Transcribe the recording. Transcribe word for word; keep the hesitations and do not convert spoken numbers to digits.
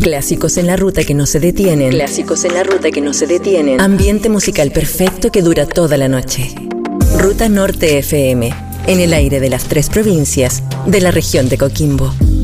Clásicos en la ruta que no se detienen. Clásicos en la ruta que no se detienen. Ambiente musical perfecto que dura toda la noche. Ruta Norte F M, en el aire de las tres provincias de la región de Coquimbo.